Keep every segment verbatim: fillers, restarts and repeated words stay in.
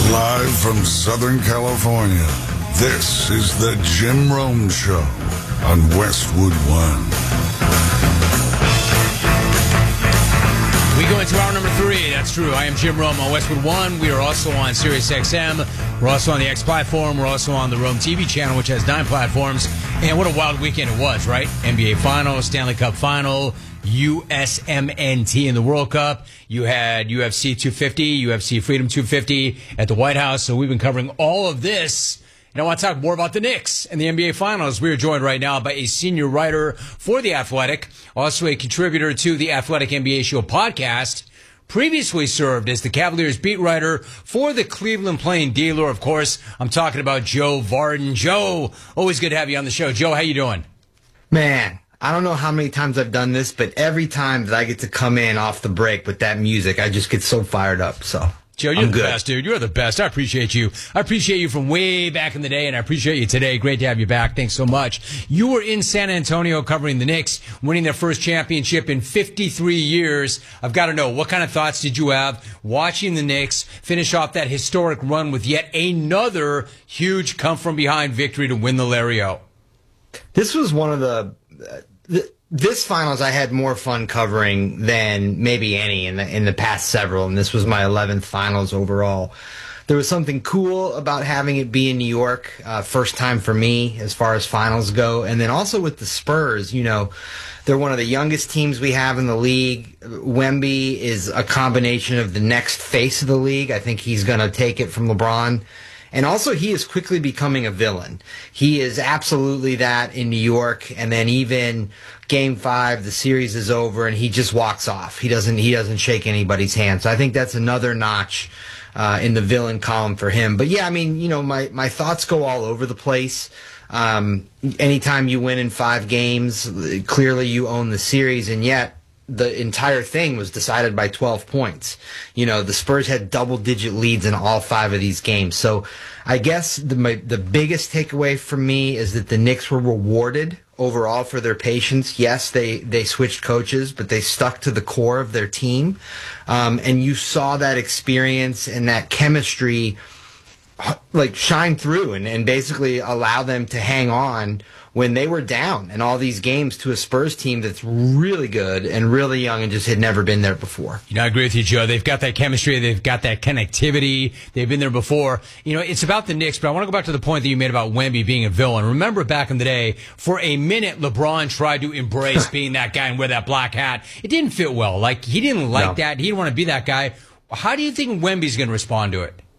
Live from Southern California, this is the Jim Rome Show on Westwood One. We go into hour number three. That's true. I am Jim Rome on Westwood One. We are also on Sirius X M. We're also on the X platform. We're also on the Rome T V channel, which has nine platforms. And what a wild weekend it was, right? N B A Final, Stanley Cup Final, U S M N T in the World Cup. You had U F C two fifty, U F C Freedom two fifty at the White House. So we've been covering all of this. And I want to talk more about the Knicks and the N B A Finals. We are joined right now by a senior writer for The Athletic, also a contributor to the Athletic N B A Show podcast, previously served as the Cavaliers beat writer for the Cleveland Plain Dealer. Of course, I'm talking about Joe Vardon. Joe, always good to have you on the show. Joe, how you doing? Man, I don't know how many times I've done this, but every time that I get to come in off the break with that music, I just get so fired up. So, Joe, you're I'm the good. best, dude. You're the best. I appreciate you. I appreciate you from way back in the day, and I appreciate you today. Great to have you back. Thanks so much. You were in San Antonio covering the Knicks, winning their first championship in fifty-three years. I've got to know, what kind of thoughts did you have watching the Knicks finish off that historic run with yet another huge come-from-behind victory to win the Lario? This was one of the... Uh, th- This finals I had more fun covering than maybe any in the in the past several, and this was my eleventh finals overall. There was something cool about having it be in New York, uh, first time for me as far as finals go, and then also with the Spurs, you know, they're one of the youngest teams we have in the league. Wemby is a combination of the next face of the league. I think he's going to take it from LeBron. And also, he is quickly becoming a villain. He is absolutely that in New York. And then even Game Five, the series is over, and he just walks off. He doesn't. He doesn't shake anybody's hand. So I think that's another notch uh, in the villain column for him. But yeah, I mean, you know, my my thoughts go all over the place. Um, anytime you win in five games, clearly you own the series, and yet the entire thing was decided by twelve points. You know, the Spurs had double-digit leads in all five of these games. So I guess the my, the biggest takeaway from me is that the Knicks were rewarded overall for their patience. Yes, they, they switched coaches, but they stuck to the core of their team. Um, and you saw that experience and that chemistry like shine through and, and basically allow them to hang on when they were down in all these games to a Spurs team that's really good and really young and just had never been there before. You know, I agree with you, Joe. They've got that chemistry. They've got that connectivity. They've been there before. You know, it's about the Knicks, but I want to go back to the point that you made about Wemby being a villain. Remember back in the day, for a minute, LeBron tried to embrace being that guy and wear that black hat. It didn't fit well. Like, he didn't like No. that. He didn't want to be that guy. How do you think Wemby's going to respond to it?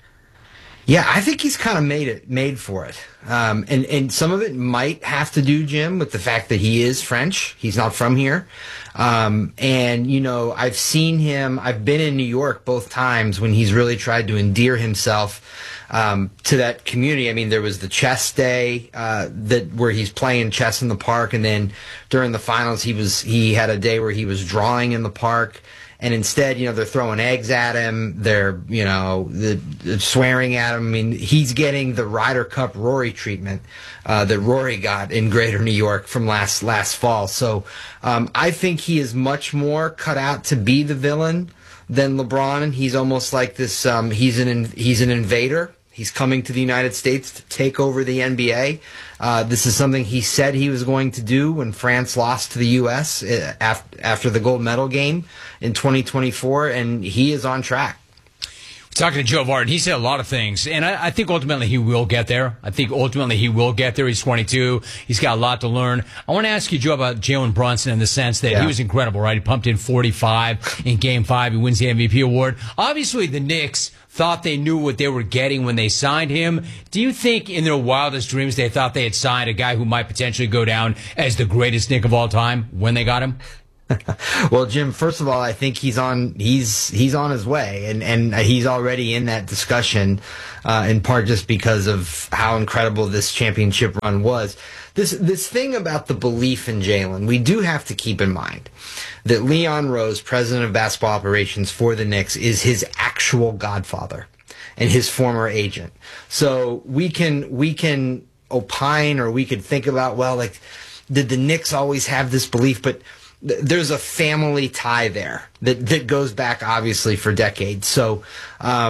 Yeah, I think he's kind of made it, made for it. Um, and, and some of it might have to do, Jim, with the fact that he is French. He's not from here. Um, and, you know, I've seen him, I've been in New York both times when he's really tried to endear himself um, to that community. I mean, there was the chess day uh, that where he's playing chess in the park. And then during the finals, he was he had a day where he was drawing in the park. And instead, you know, they're throwing eggs at him. They're, you know, the, the swearing at him. I mean, he's getting the Ryder Cup Rory treatment uh, that Rory got in Greater New York from last last fall. So um, I think he is much more cut out to be the villain than LeBron. And he's almost like this. Um, he's an he's an invader. He's coming to the United States to take over the N B A. Uh, this is something he said he was going to do when France lost to the U S after, after the gold medal game in twenty twenty-four, and he is on track. Talking to Joe Vardon, he said a lot of things, and I, I think ultimately he will get there. I think ultimately he will get there. He's twenty-two. He's got a lot to learn. I want to ask you, Joe, about Jalen Brunson in the sense that yeah. he was incredible, right? He pumped in forty-five in Game five. He wins the M V P award. Obviously, the Knicks thought they knew what they were getting when they signed him. Do you think in their wildest dreams they thought they had signed a guy who might potentially go down as the greatest Knick of all time when they got him? Well, Jim, first of all, I think he's on he's he's on his way, and, and he's already in that discussion, uh, in part just because of how incredible this championship run was. This this thing about the belief in Jalen, we do have to keep in mind that Leon Rose, president of basketball operations for the Knicks, is his actual godfather and his former agent. So we can we can opine, or we could think about, well, like, did the Knicks always have this belief? But there's a family tie there that, that goes back obviously for decades. So um,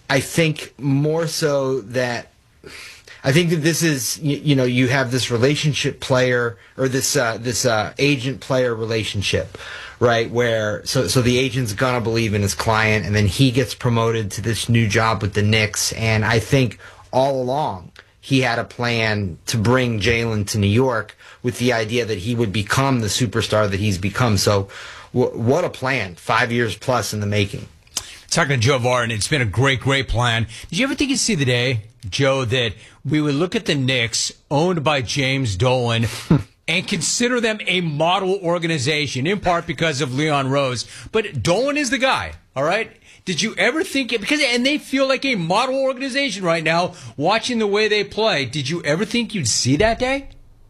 I think more so that I think that this is, you, you know, you have this relationship player or this uh, this uh, agent player relationship, right? Where so so the agent's gonna believe in his client, and then he gets promoted to this new job with the Knicks. And I think all along he had a plan to bring Jalen to New York with the idea that he would become the superstar that he's become. So, w- what a plan! Five years plus in the making. Talking to Joe Varen, it's been a great, great plan. Did you ever think you'd see the day, Joe, that we would look at the Knicks, owned by James Dolan, and consider them a model organization, in part because of Leon Rose? But Dolan is the guy, all right? Did you ever think it? Because and they feel like a model organization right now, watching the way they play. Did you ever think you'd see that day?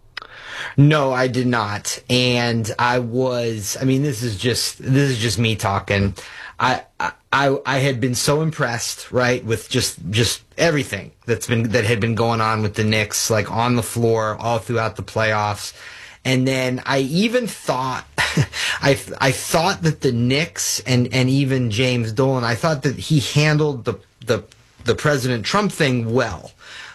No, I did not. And I was, I mean, this is just, this is just me talking. I, I, I had been so impressed, right, with just, just everything that's been, that had been going on with the Knicks, like on the floor all throughout the playoffs. And then I even thought, I, I thought that the Knicks and, and even James Dolan, I thought that he handled the, the, the President Trump thing well.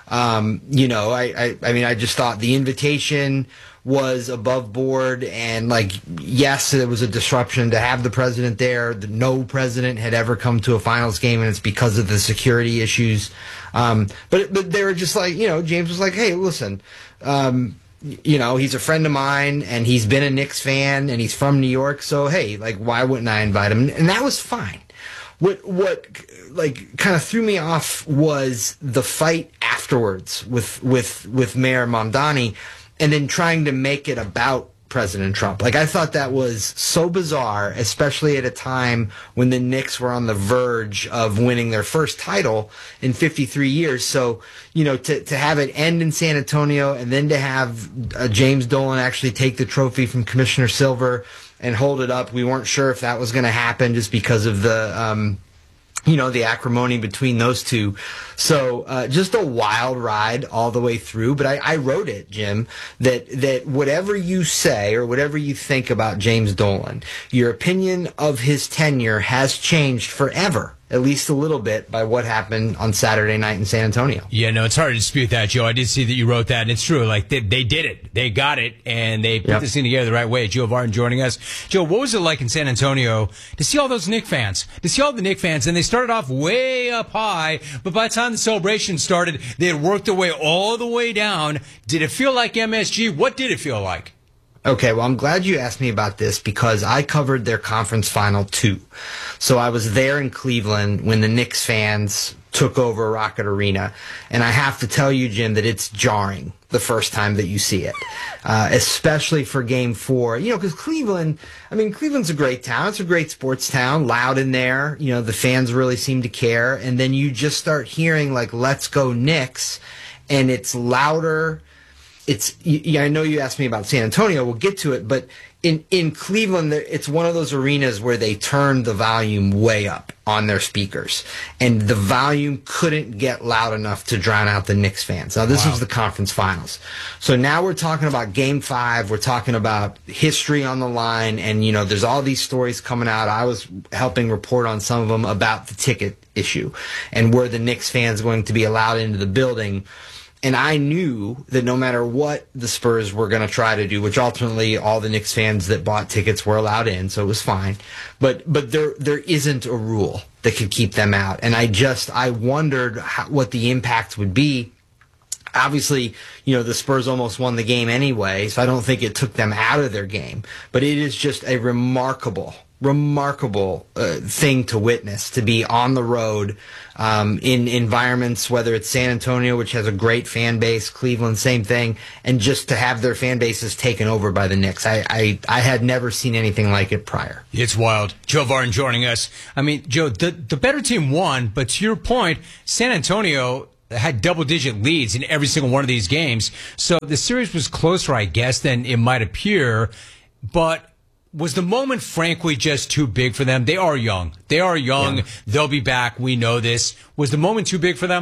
Um, you know, I, I, I mean, I just thought the invitation was above board, and like, yes, it was a disruption to have the president there. The, no president had ever come to a finals game, and it's because of the security issues. Um, but, but they were just like, you know, James was like, hey, listen, um, you know, he's a friend of mine, and he's been a Knicks fan, and he's from New York, so hey, like, why wouldn't I invite him? And that was fine. What, what, like, kind of threw me off was the fight afterwards with, with, with Mayor Mamdani, and then trying to make it about President Trump. Like, I thought that was so bizarre, especially at a time when the Knicks were on the verge of winning their first title in fifty-three years. So, you know, to, to have it end in San Antonio, and then to have uh, James Dolan actually take the trophy from Commissioner Silver and hold it up. We weren't sure if that was going to happen just because of the, um, you know, the acrimony between those two. So uh, just a wild ride all the way through. But I, I wrote it, Jim, that, that whatever you say or whatever you think about James Dolan, your opinion of his tenure has changed forever, at least a little bit, by what happened on Saturday night in San Antonio. Yeah, no, it's hard to dispute that, Joe. I did see that you wrote that, and it's true. Like, they, they did it. They got it, and they put yep. this thing together the right way. Joe Varen joining us. Joe, what was it like in San Antonio to see all those Knick fans? To see all the Knick fans, and they started off way up high, but by the time the celebration started, they had worked their way all the way down. Did it feel like M S G? What did it feel like? Okay, well, I'm glad you asked me about this because I covered their conference final too. So I was there in Cleveland when the Knicks fans took over Rocket Arena. And I have to tell you, Jim, that it's jarring the first time that you see it, uh, especially for game four. You know, because Cleveland, I mean, Cleveland's a great town. It's a great sports town, loud in there. You know, the fans really seem to care. And then you just start hearing, like, let's go Knicks, and it's louder. It's, yeah, I know you asked me about San Antonio. We'll get to it, but in, in Cleveland, it's one of those arenas where they turn the volume way up on their speakers, and the volume couldn't get loud enough to drown out the Knicks fans. Now, this wow. was the conference finals. So now we're talking about game five. We're talking about history on the line, and, you know, there's all these stories coming out. I was helping report on some of them about the ticket issue and were the Knicks fans going to be allowed into the building. And I knew that no matter what the Spurs were going to try to do, which ultimately all the Knicks fans that bought tickets were allowed in, so it was fine. But but there there isn't a rule that could keep them out. And I just, I wondered how, what the impact would be. Obviously, you know, the Spurs almost won the game anyway, so I don't think it took them out of their game. But it is just a remarkable, remarkable uh, thing to witness, to be on the road um, in environments, whether it's San Antonio, which has a great fan base, Cleveland, same thing, and just to have their fan bases taken over by the Knicks. I, I, I had never seen anything like it prior. It's wild. Joe Varen joining us. I mean, Joe, the, the better team won, but to your point, San Antonio had double-digit leads in every single one of these games. So the series was closer, I guess, than it might appear. But was the moment, frankly, just too big for them? They are young. They are young. Yeah. They'll be back. We know this. Was the moment too big for them?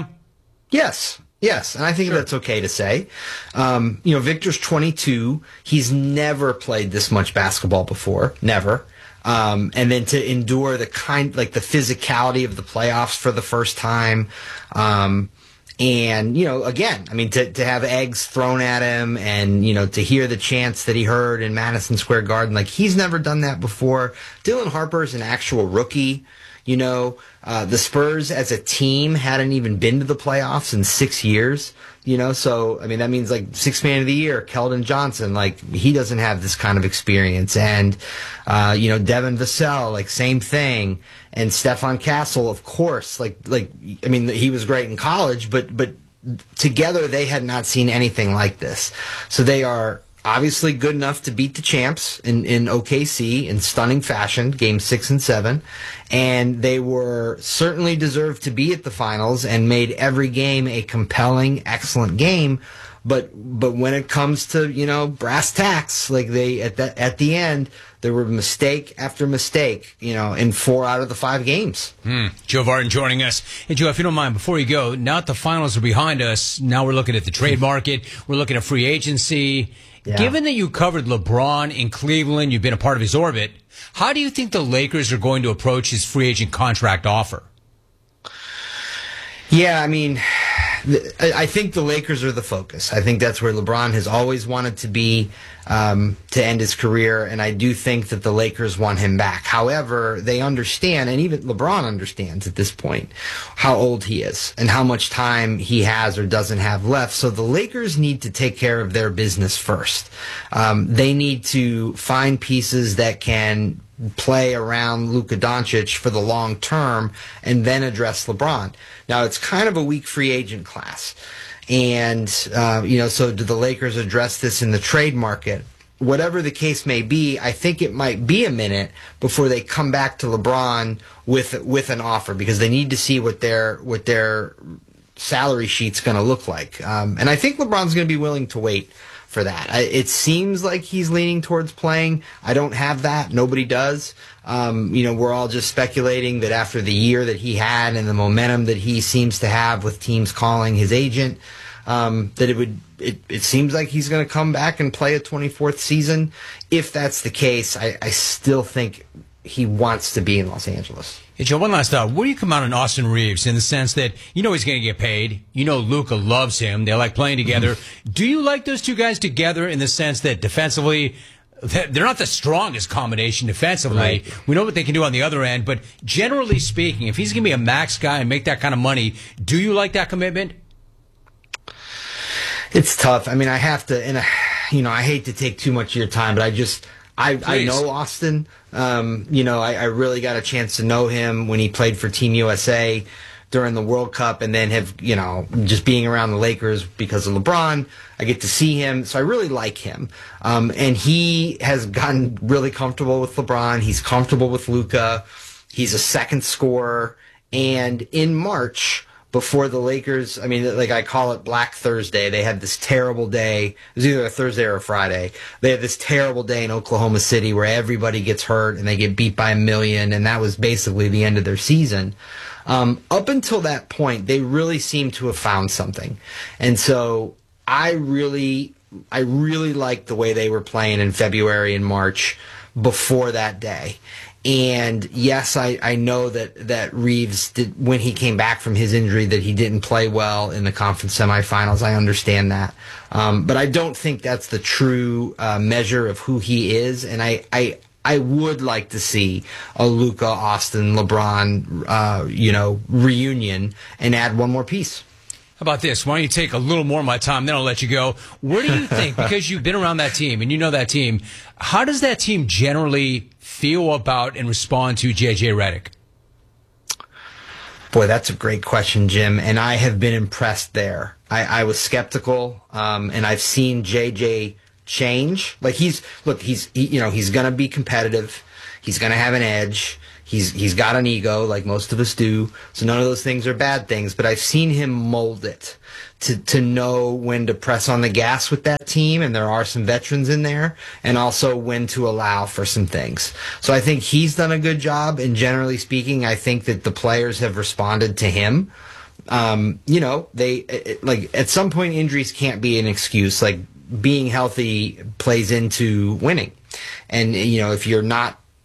Yes. Yes, and I think sure. that's okay to say. Um, you know, Victor's twenty-two. He's never played this much basketball before. Never. Um, and then to endure the kind, like the physicality of the playoffs for the first time. Um, And, you know, again, I mean, to, to have eggs thrown at him and, you know, to hear the chants that he heard in Madison Square Garden, like he's never done that before. Dylan Harper's an actual rookie. You know, uh, the Spurs as a team hadn't even been to the playoffs in six years. You know, so, I mean, that means like sixth man of the year, Keldon Johnson, like he doesn't have this kind of experience. And, uh, you know, Devin Vassell, like same thing. And Stefan Castle, of course, like, like, I mean, he was great in college, but, but together they had not seen anything like this. So they are obviously good enough to beat the champs in, in O K C in stunning fashion, game six and seven. And they were certainly deserved to be at the finals and made every game a compelling, excellent game. But, but when it comes to, you know, brass tacks, like they, at the, at the end, there were mistake after mistake, you know, in four out of the five games. Hmm. Joe Vartan joining us. Hey, Joe, if you don't mind, before you go, now that the finals are behind us, now we're looking at the trade market. We're looking at free agency. Yeah. Given that you covered LeBron in Cleveland, you've been a part of his orbit, how do you think the Lakers are going to approach his free agent contract offer? Yeah, I mean, I think the Lakers are the focus. I think that's where LeBron has always wanted to be um, to end his career, and I do think that the Lakers want him back. However, they understand, and even LeBron understands at this point, how old he is and how much time he has or doesn't have left. So the Lakers need to take care of their business first. Um, they need to find pieces that can play around Luka Doncic for the long term and then address LeBron. Now, it's kind of a weak free agent class. And, uh, you know, so do the Lakers address this in the trade market? Whatever the case may be, I think it might be a minute before they come back to LeBron with with an offer, because they need to see what their what their salary sheet's going to look like. Um, and I think LeBron's going to be willing to wait for that. I, it seems like he's leaning towards playing. I don't have that. Nobody does. Um, you know, we're all just speculating that after the year that he had and the momentum that he seems to have with teams calling his agent, um, that it would. It, it seems like he's going to come back and play a twenty-fourth season. If that's the case, I, I still think he wants to be in Los Angeles. Hey, Joe, one last thought. Where do you come out on Austin Reeves in the sense that you know he's going to get paid? You know Luka loves him. They like playing together. Mm-hmm. Do you like those two guys together in the sense that defensively, they're not the strongest combination defensively? Right. We know what they can do on the other end, but generally speaking, if he's going to be a max guy and make that kind of money, do you like that commitment? It's tough. I mean, I have to, and I, you know, I hate to take too much of your time, but I just, I, I know Austin. Um, you know, I, I really got a chance to know him when he played for Team U S A during the World Cup, and then have, you know, just being around the Lakers because of LeBron, I get to see him. So I really like him. Um, and he has gotten really comfortable with LeBron. He's comfortable with Luka. He's a second scorer. And in March, before the Lakers, I mean, like I call it Black Thursday, they had this terrible day. It was either a Thursday or a Friday. They had this terrible day in Oklahoma City where everybody gets hurt and they get beat by a million, and that was basically the end of their season. Um, up until that point, they really seemed to have found something. And so I really, I really liked the way they were playing in February and March before that day. And yes, I, I know that, that Reeves did, when he came back from his injury, that he didn't play well in the conference semifinals. I understand that. Um, but I don't think that's the true uh, measure of who he is. And I, I, I would like to see a Luka, Austin, LeBron, uh, you know, reunion and add one more piece. How about this? Why don't you take a little more of my time, then I'll let you go. Where do you think, because you've been around that team and you know that team, how does that team generally feel about and respond to J J Redick? Boy, that's a great question, Jim, and I have been impressed there. I, I was skeptical, um, and I've seen J J change. Like he's, look, he's, he, you know, he's going to be competitive. He's going to have an edge. He's he's got an ego, like most of us do. So none of those things are bad things. But I've seen him mold it to to know when to press on the gas with that team, and there are some veterans in there, and also when to allow for some things. So I think he's done a good job. And generally speaking, I think that the players have responded to him. Um, you know, they it, like at some point injuries can't be an excuse. Like being healthy plays into winning, and you know if you're not.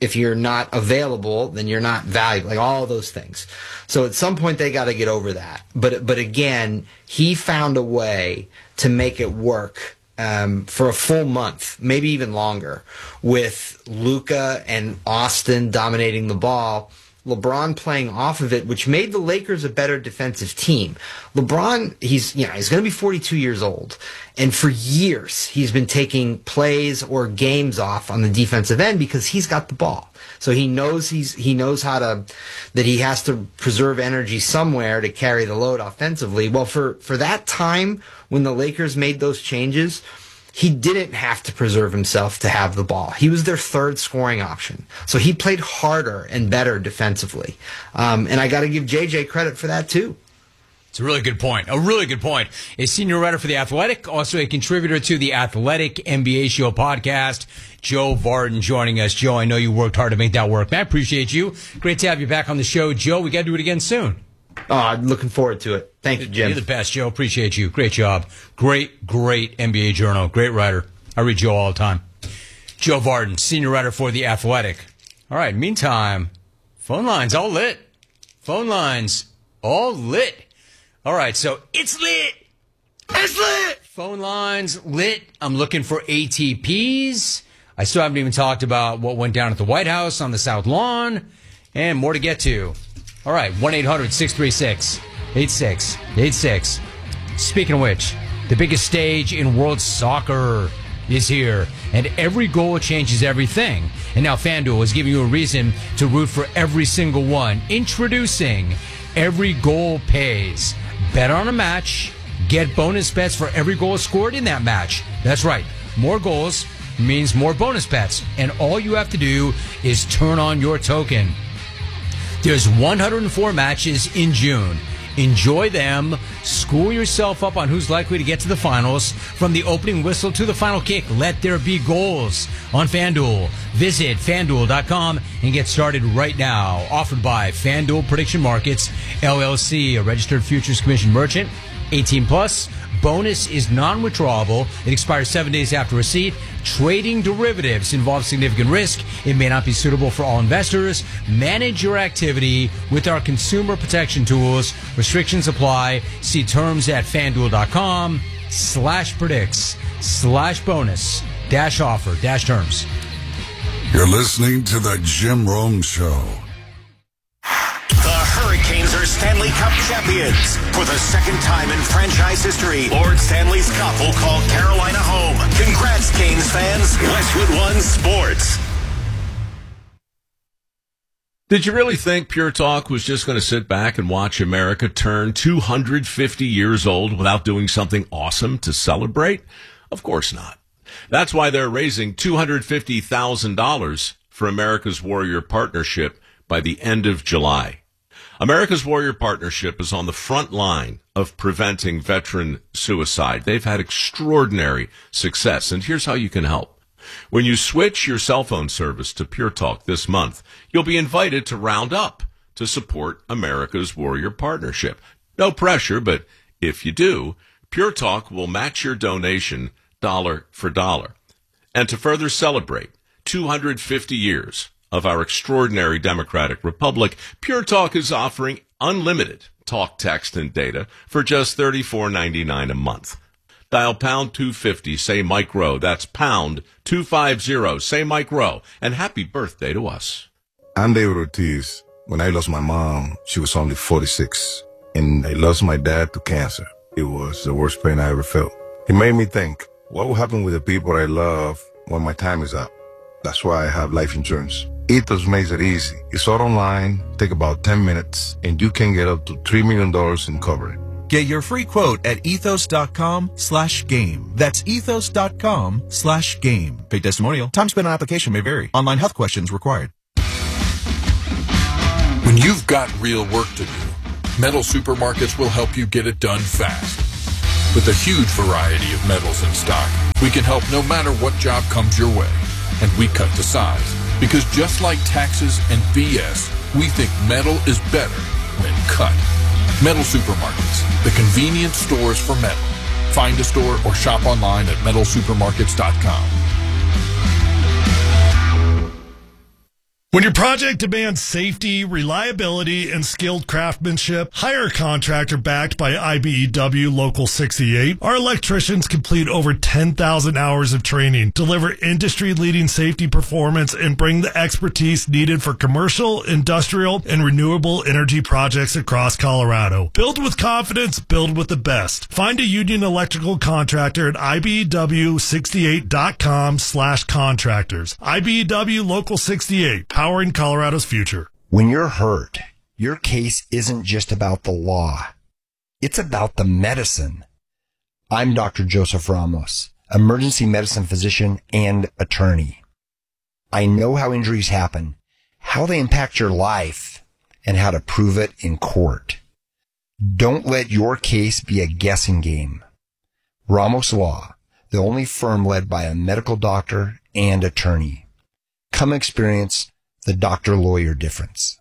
if you're not available, then you're not valuable, like all those things. So at some point they got to get over that. But, but again, he found a way to make it work um, for a full month, maybe even longer, with Luka and Austin dominating the ball, LeBron playing off of it, which made the Lakers a better defensive team. LeBron, he's, you know, he's going to be forty-two years old. And for years, he's been taking plays or games off on the defensive end because he's got the ball. So he knows he's, he knows how to, that he has to preserve energy somewhere to carry the load offensively. Well, for, for that time when the Lakers made those changes, he didn't have to preserve himself to have the ball. He was their third scoring option. So he played harder and better defensively. Um, and I got to give J J credit for that, too. It's a really good point. A really good point. A senior writer for The Athletic, also a contributor to The Athletic N B A Show podcast, Joe Vardon joining us. Joe, I know you worked hard to make that work. Man, I appreciate you. Great to have you back on the show. Joe, we got to do it again soon. Oh, I'm looking forward to it. Thank you, Jim. You're the best, Joe. Appreciate you. Great job. Great, great N B A journal. Great writer. I read Joe all the time. Joe Vardon, senior writer for The Athletic. All right, meantime, phone lines all lit. Phone lines all lit. All right, so it's lit. It's lit. Phone lines lit. I'm looking for A T Ps. I still haven't even talked about what went down at the White House on the South Lawn, and more to get to. All right, one eight hundred six three six eight six eight six. Speaking of which, the biggest stage in world soccer is here, and every goal changes everything. And now FanDuel is giving you a reason to root for every single one. Introducing Every Goal Pays. Bet on a match, get bonus bets for every goal scored in that match. That's right, more goals means more bonus bets, and all you have to do is turn on your token. There's one hundred four matches in June. Enjoy them. School yourself up on who's likely to get to the finals. From the opening whistle to the final kick, let there be goals on FanDuel. Visit FanDuel dot com and get started right now. Offered by FanDuel Prediction Markets, L L C, a registered futures commission merchant. eighteen plus. Bonus is non-withdrawable. It expires seven days after receipt. Trading derivatives involves significant risk. It may not be suitable for all investors. Manage your activity with our consumer protection tools. Restrictions apply. See terms at FanDuel.com slash predicts slash bonus dash offer dash terms. You're listening to the Jim Rome Show. The Hurricanes are Stanley Cup champions. For the second time in franchise history, Lord Stanley's Cup will call Carolina home. Congrats, Canes fans. Westwood One Sports. Did you really think Pure Talk was just going to sit back and watch America turn two hundred fifty years old without doing something awesome to celebrate? Of course not. That's why they're raising two hundred fifty thousand dollars for America's Warrior Partnership by the end of July. America's Warrior Partnership is on the front line of preventing veteran suicide. They've had extraordinary success, and here's how you can help. When you switch your cell phone service to Pure Talk this month, you'll be invited to round up to support America's Warrior Partnership. No pressure, but if you do, Pure Talk will match your donation dollar for dollar. And to further celebrate two hundred fifty years of our extraordinary democratic republic, Pure Talk is offering unlimited talk, text, and data for just thirty-four ninety-nine a month. Dial pound two fifty, say Mike Rowe. That's pound two fifty, say Mike Rowe. And happy birthday to us. I'm David Ortiz. When I lost my mom, she was only forty-six. And I lost my dad to cancer. It was the worst pain I ever felt. It made me think, what will happen with the people I love when my time is up? That's why I have life insurance. Ethos makes it easy. It's all online, take about ten minutes, and you can get up to three million dollars in coverage. Get your free quote at ethos.com slash game. That's ethos.com slash game. Paid testimonial. Time spent on application may vary. Online health questions required. When you've got real work to do, Metal Supermarkets will help you get it done fast. With a huge variety of metals in stock, we can help no matter what job comes your way. And we cut to size. Because just like taxes and B S, we think metal is better when cut. Metal Supermarkets, the convenient stores for metal. Find a store or shop online at metal supermarkets dot com. When your project demands safety, reliability, and skilled craftsmanship, hire a contractor backed by I B E W Local sixty-eight. Our electricians complete over ten thousand hours of training, deliver industry-leading safety performance, and bring the expertise needed for commercial, industrial, and renewable energy projects across Colorado. Build with confidence, build with the best. Find a union electrical contractor at I B E W sixty-eight dot com slash contractors. I B E W Local sixty-eight. Powering Colorado's future. When you're hurt, your case isn't just about the law. It's about the medicine. I'm Doctor Joseph Ramos, emergency medicine physician and attorney. I know how injuries happen, how they impact your life, and how to prove it in court. Don't let your case be a guessing game. Ramos Law, the only firm led by a medical doctor and attorney. Come experience the doctor-lawyer difference.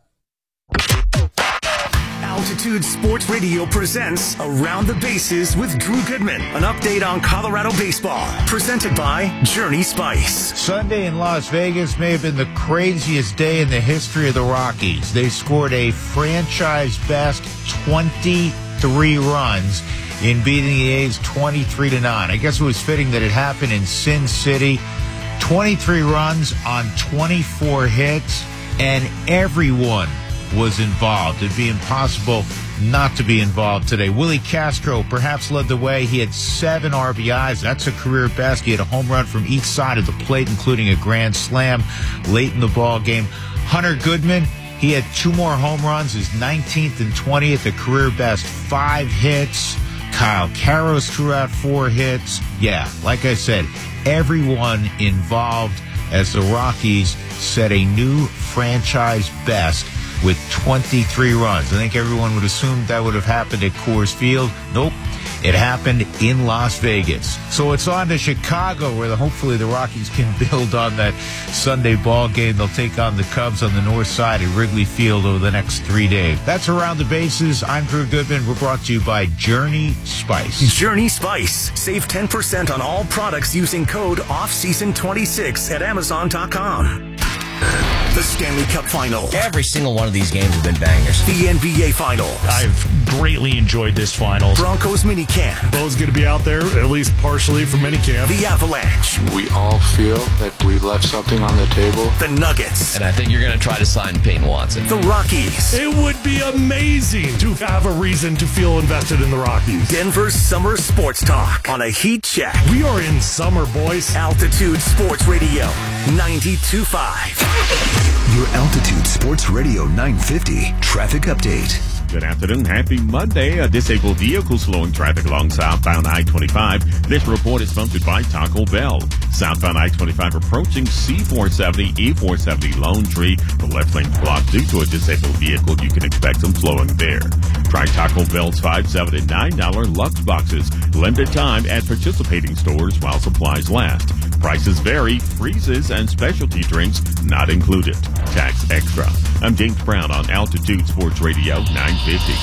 Altitude Sports Radio presents Around the Bases with Drew Goodman. An update on Colorado baseball. Presented by Journey Spice. Sunday in Las Vegas may have been the craziest day in the history of the Rockies. They scored a franchise-best twenty-three runs in beating the A's twenty-three to nine. I guess it was fitting that it happened in Sin City. twenty-three runs on twenty-four hits, and everyone was involved. It'd be impossible not to be involved today. Willie Castro perhaps led the way. He had seven R B Is. That's a career best. He had a home run from each side of the plate, including a grand slam late in the ball game. Hunter Goodman, he had two more home runs, his nineteenth and twentieth, a career best, five hits. Kyle Karros threw out four hits. Yeah, like I said, everyone involved as the Rockies set a new franchise best with twenty-three runs. I think everyone would assume that would have happened at Coors Field. Nope. It happened in Las Vegas. So it's on to Chicago, where the, hopefully the Rockies can build on that Sunday ball game. They'll take on the Cubs on the north side at Wrigley Field over the next three days. That's Around the Bases. I'm Drew Goodman. We're brought to you by Journey Spice. Journey Spice. Save ten percent on all products using code off season twenty-six at amazon dot com. The Stanley Cup Final. Every single one of these games have been bangers. The N B A Finals. I've greatly enjoyed this finals. Broncos minicamp. Bo's going to be out there, at least partially, for minicamp. The Avalanche. We all feel that we left something on the table. The Nuggets. And I think you're going to try to sign Peyton Watson. The Rockies. It would be amazing to have a reason to feel invested in the Rockies. Denver's Summer Sports Talk on a heat check. We are in summer, boys. Altitude Sports Radio ninety-two point five. Your Altitude Sports Radio nine fifty traffic update. Good afternoon. Happy Monday. A disabled vehicle slowing traffic along southbound I twenty-five. This report is sponsored by Taco Bell. Southbound I twenty-five approaching C four seventy, E four seventy Lone Tree. The left lane blocked due to a disabled vehicle. You can expect some slowing there. Try Taco Bell's five, seven, and nine dollar Lux boxes. Limited time at participating stores while supplies last. Prices vary. Freezes and specialty drinks not included. Tax extra. I'm James Brown on Altitude Sports Radio nine fifty.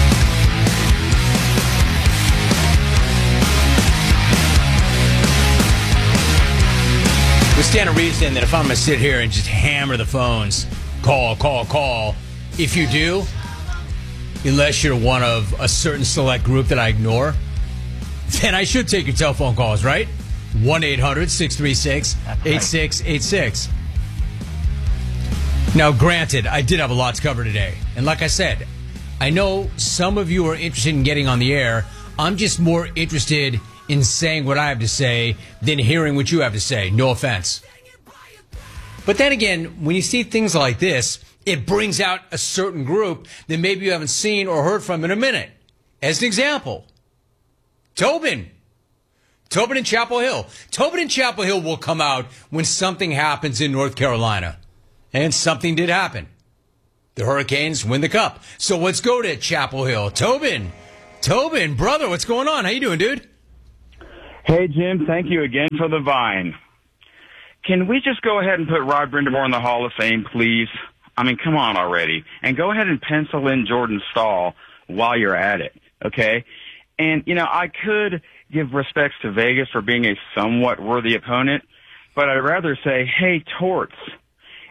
We stand a reason that if I'm going to sit here and just hammer the phones, call, call, call, if you do, unless you're one of a certain select group that I ignore, then I should take your telephone calls, right? one eight hundred six three six eight six eight six. Now, granted, I did have a lot to cover today. And like I said, I know some of you are interested in getting on the air. I'm just more interested in saying what I have to say than hearing what you have to say. No offense. But then again, when you see things like this, it brings out a certain group that maybe you haven't seen or heard from in a minute. As an example, Tobin. Tobin in Chapel Hill. Tobin in Chapel Hill will come out when something happens in North Carolina. And something did happen. The Hurricanes win the Cup. So let's go to Chapel Hill. Tobin. Tobin, brother, what's going on? How you doing, dude? Hey, Jim, thank you again for the Vine. Can we just go ahead and put Rod Brindamore in the Hall of Fame, please? I mean, come on already. And go ahead and pencil in Jordan Staal while you're at it, okay? And, you know, I could give respects to Vegas for being a somewhat worthy opponent, but I'd rather say, hey, Torts,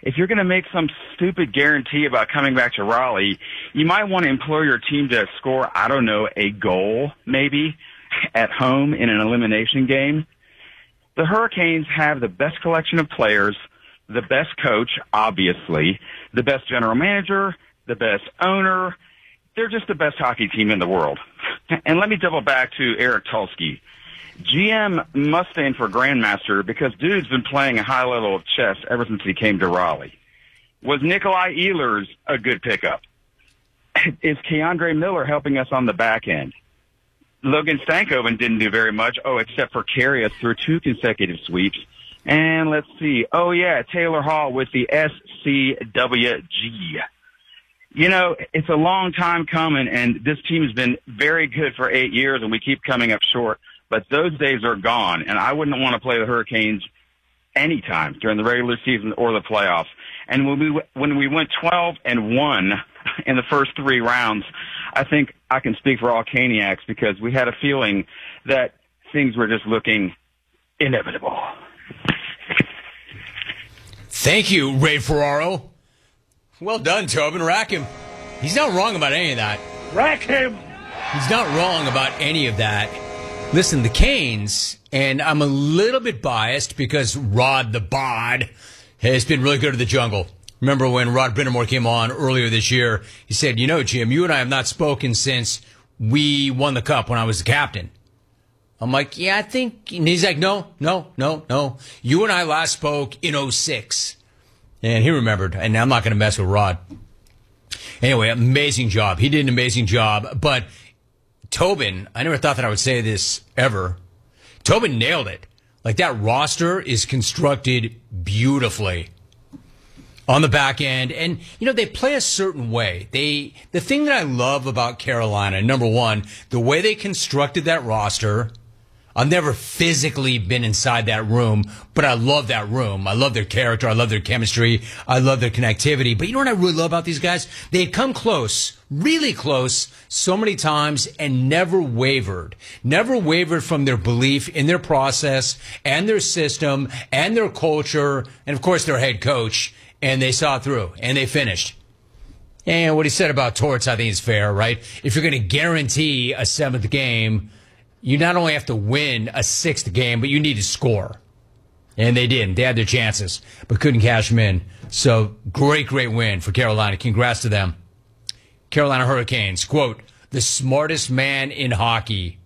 if you're going to make some stupid guarantee about coming back to Raleigh, you might want to implore your team to score, I don't know, a goal maybe at home in an elimination game. The Hurricanes have the best collection of players, the best coach, obviously, the best general manager, the best owner. They're just the best hockey team in the world. And let me double back to Eric Tulsky. G M must stand for Grandmaster because dude's been playing a high level of chess ever since he came to Raleigh. Was Nikolai Ehlers a good pickup? Is Keandre Miller helping us on the back end? Logan Stankoven didn't do very much, oh, except for carry us through two consecutive sweeps. And let's see, oh yeah, Taylor Hall with the S C W G. You know, it's a long time coming, and this team has been very good for eight years, and we keep coming up short. But those days are gone, and I wouldn't want to play the Hurricanes anytime during the regular season or the playoffs. And when we when we went twelve and one in the first three rounds, I think I can speak for all Caniacs because we had a feeling that things were just looking inevitable. Thank you, Ray Ferraro. Well done, Tobin. Rack him. He's not wrong about any of that. Rack him. He's not wrong about any of that. Listen, the Canes, and I'm a little bit biased because Rod the Bod has been really good at the jungle. Remember when Rod Brindamore came on earlier this year, he said, you know, Jim, you and I have not spoken since we won the cup when I was the captain. I'm like, yeah, I think, and he's like, no, no, no, no. You and I last spoke in oh six. And he remembered, and I'm not going to mess with Rod. Anyway, amazing job. He did an amazing job, but Tobin, I never thought that I would say this ever. Tobin nailed it. Like, that roster is constructed beautifully on the back end. And, you know, they play a certain way. They, the thing that I love about Carolina, number one, the way they constructed that roster. I've never physically been inside that room, but I love that room. I love their character. I love their chemistry. I love their connectivity. But you know what I really love about these guys? They had come close, really close, so many times and never wavered. Never wavered from their belief in their process and their system and their culture and, of course, their head coach. And they saw it through, and they finished. And what he said about Torts, I think, is fair, right? If you're going to guarantee a seventh game, you not only have to win a sixth game, but you need to score. And they didn't. They had their chances, but couldn't cash them in. So great, great win for Carolina. Congrats to them. Carolina Hurricanes, quote, the smartest man in hockey.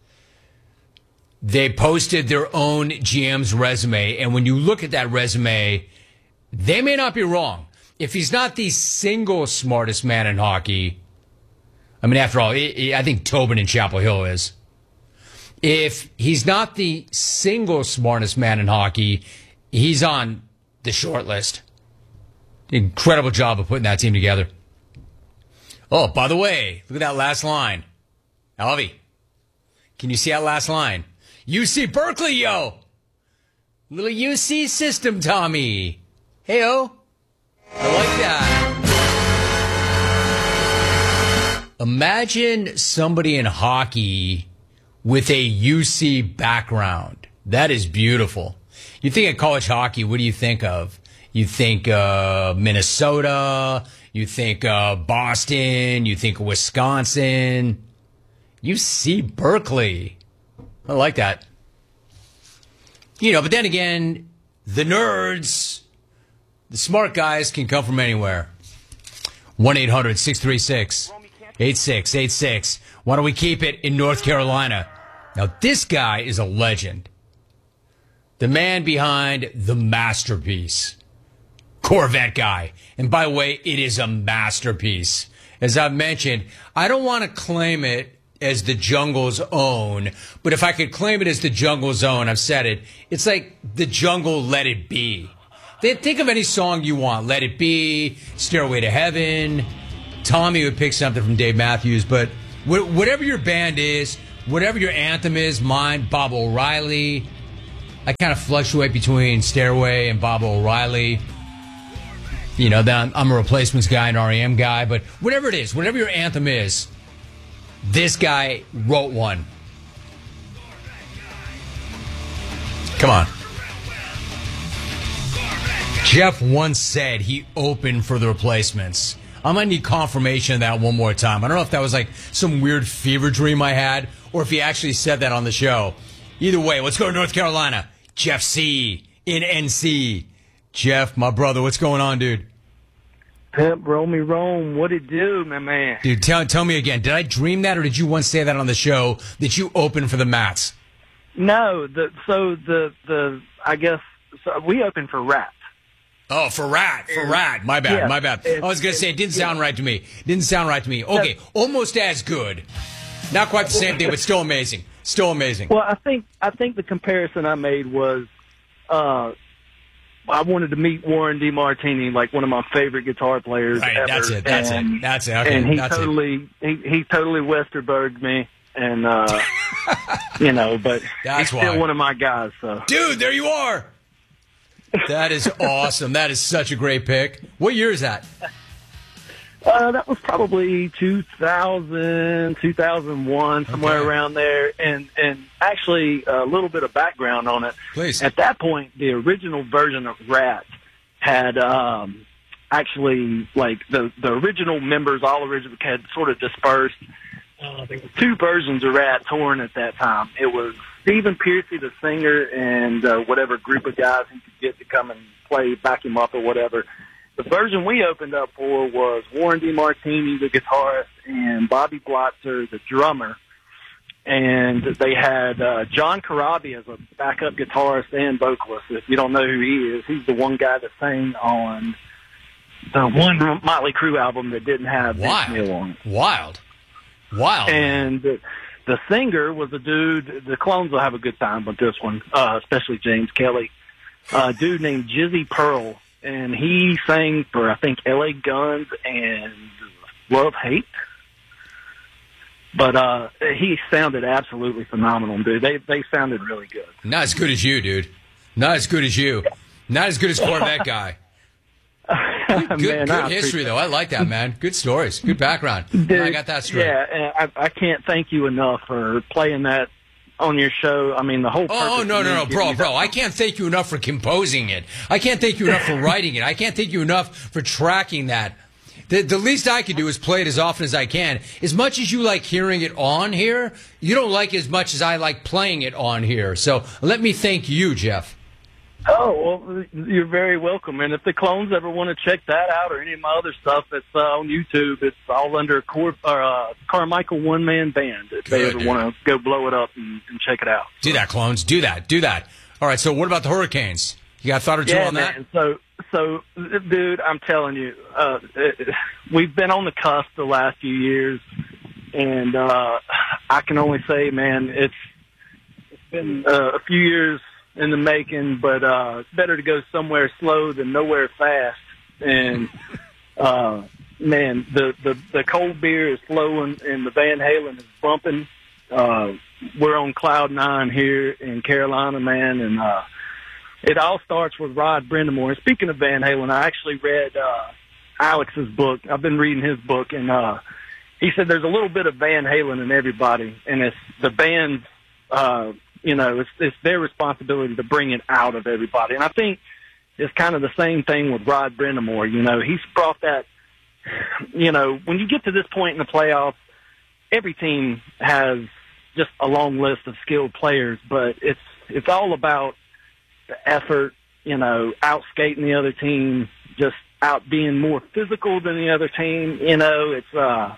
They posted their own G M's resume, and when you look at that resume, they may not be wrong. If he's not the single smartest man in hockey, I mean, after all, I think Tobin in Chapel Hill is. If he's not the single smartest man in hockey, he's on the short list. Incredible job of putting that team together. Oh, by the way, look at that last line. Alvy, can you see that last line? U C Berkeley, yo! Little U C system, Tommy. Hey-o. I like that. Imagine somebody in hockey with a U C background. That is beautiful. You think of college hockey, what do you think of? You think uh, Minnesota, you think uh, Boston, you think Wisconsin. U C Berkeley. I like that. You know, but then again, the nerds, the smart guys can come from anywhere. one eight hundred six three six eight six eight six. Why don't we keep it in North Carolina? Now, this guy is a legend. The man behind the masterpiece. Corvette guy. And by the way, it is a masterpiece. As I've mentioned, I don't want to claim it as the jungle's own, but if I could claim it as the jungle's own, I've said it, it's like the jungle Let It Be. Think of any song you want. Let It Be, Stairway to Heaven. Tommy would pick something from Dave Matthews, but whatever your band is, whatever your anthem is, mine, Bob O'Reilly. I kind of fluctuate between Stairway and Bob O'Reilly. You know, then I'm a Replacements guy, an R E M guy, but whatever it is, whatever your anthem is, this guy wrote one. Come on. Jeff once said he opened for the replacements. I might need confirmation of that one more time. I don't know if that was like some weird fever dream I had or if he actually said that on the show. Either way, let's go to North Carolina. Jeff C. in N C. Jeff, my brother, what's going on, dude? Pimp, roll me Rome. What it do, my man? Dude, tell, tell me again. Did I dream that or did you once say that on the show that you opened for the Mats? No, the so the the I guess so we opened for Rat. Oh, for Rat, for Rat. My bad, Yeah. my bad. I was going to say, it didn't sound right to me. Didn't sound right to me. Okay, almost as good. Not quite the same thing, but still amazing. Still amazing. Well, I think I think the comparison I made was uh, I wanted to meet Warren DeMartini, like one of my favorite guitar players Right, ever. that's it, that's and, it, that's it. Okay, and he that's totally he, he totally Westerberged me, and uh, you know, but That's he's still why. one of my guys. So, Dude, there you are. That is awesome. That is such a great pick. What year is that? Uh, that was probably two thousand, two thousand one, somewhere Okay. around there. And and actually, a little bit of background on it. Please. At that point, the original version of Rat had um, actually, like, the, the original members, all original, had sort of dispersed. Uh, there were two versions of Rat touring at that time. It was Stephen Pearcy, the singer, and uh, whatever group of guys he could get to come and play, back him up or whatever. The version we opened up for was Warren DeMartini, the guitarist, and Bobby Blotzer, the drummer. And they had uh, John Corabi as a backup guitarist and vocalist. If you don't know who he is, he's the one guy that sang on the one Motley Crue album that didn't have Vince Wild. Neil on it. Wild. Wild. And the, the singer was a dude, the clones will have a good time with this one, uh, especially James Kelly, a dude named Jizzy Pearl. And he sang for, I think, L A Guns and Love Hate. But uh, he sounded absolutely phenomenal, dude. They they sounded really good. Not as good as you, dude. Not as good as you. Not as good as Corvette guy. Good, good, Man, I good history, appreciate though. I like that, man. Good stories. Good background. Dude, I got that straight. Yeah, and I, I can't thank you enough for playing that on your show. I mean, the whole. Oh, purpose no, of no, me no, giving bro, you bro. that- I can't thank you enough for composing it. I can't thank you enough for writing it. I can't thank you enough for tracking that. The, the least I can do is play it as often as I can. As much as you like hearing it on here, you don't like it as much as I like playing it on here. So let me thank you, Jeff. Oh, well, you're very welcome. And if the clones ever want to check that out or any of my other stuff that's uh, on YouTube, it's all under Cor- or, uh, Carmichael One Man Band. If they Good, ever dude. want to go blow it up and, and check it out. Do that, clones. Do that. Do that. All right, so what about the Hurricanes? You got a thought or two Yeah, on that? man. So, so, dude, I'm telling you, uh, it, we've been on the cusp the last few years, and uh, I can only say, man, it's, it's been uh, a few years in the making, but uh, it's better to go somewhere slow than nowhere fast. And uh, man, the, the the cold beer is flowing, and the Van Halen is bumping. Uh, we're on cloud nine here in Carolina, man, and uh, it all starts with Rod Brindamore. And speaking of Van Halen, I actually read uh, Alex's book. I've been reading his book, and uh, he said there's a little bit of Van Halen in everybody, and it's the band's. Uh, You know, it's, it's their responsibility to bring it out of everybody. And I think it's kind of the same thing with Rod Brindamore. You know, he's brought that, you know, when you get to this point in the playoffs, every team has just a long list of skilled players, but it's, it's all about the effort, you know, out skating the other team, just out being more physical than the other team. You know, it's, uh,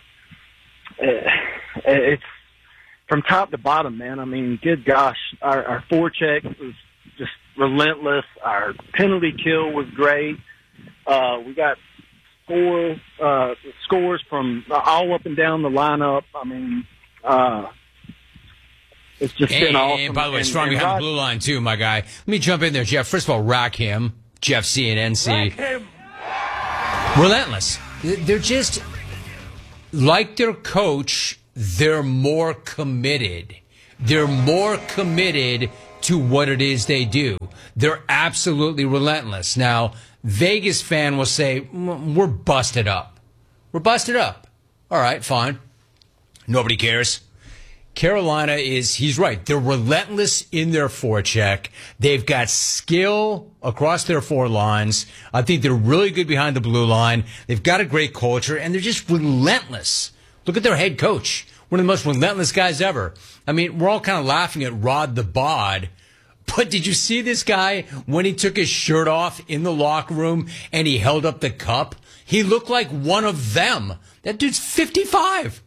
it's, from top to bottom, man. I mean, good gosh, our, our forecheck was just relentless. Our penalty kill was great. Uh, we got score, uh, scores from all up and down the lineup. I mean, uh, it's just And, been awesome. and by the way, And- strong and behind Rod- the blue line, too, my guy. Let me jump in there, Jeff. First of all, rack him. Jeff C and N C. Rack him. Relentless. They're just, like their coach, they're more committed. They're more committed to what it is they do. They're absolutely relentless. Now, Vegas fan will say, "Mm, we're busted up. We're busted up. All right, fine. Nobody cares. Carolina is, he's right, they're relentless in their forecheck. They've got skill across their four lines. I think they're really good behind the blue line. They've got a great culture, and they're just relentless. Look at their head coach, one of the most relentless guys ever. I mean, we're all kind of laughing at Rod the Bod, but did you see this guy when he took his shirt off in the locker room and he held up the cup? He looked like one of them. That dude's fifty-five.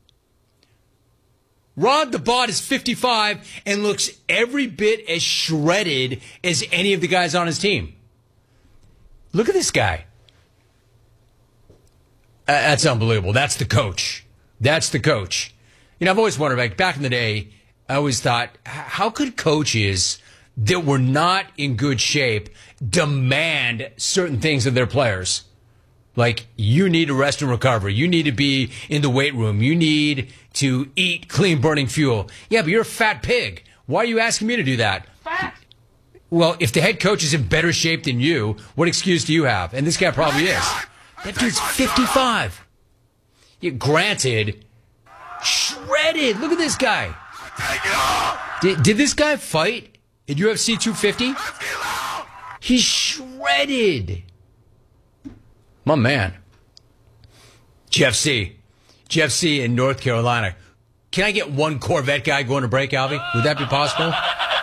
Rod the Bod is fifty-five and looks every bit as shredded as any of the guys on his team. Look at this guy. Uh, that's unbelievable. That's the coach. That's the coach. You know, I've always wondered, like, back in the day, I always thought, how could coaches that were not in good shape demand certain things of their players? Like, you need to rest and recover. You need to be in the weight room. You need to eat clean burning fuel. Yeah, but you're a fat pig. Why are you asking me to do that? Fat. Well, if the head coach is in better shape than you, what excuse do you have? And this guy probably is. That dude's fifty-five. Yeah, granted, shredded. Look at this guy. Did, did this guy fight at U F C two fifty? He's shredded. My man. Jeff C. Jeff C. in North Carolina. Can I get one Corvette guy going to break, Albie? Would that be possible?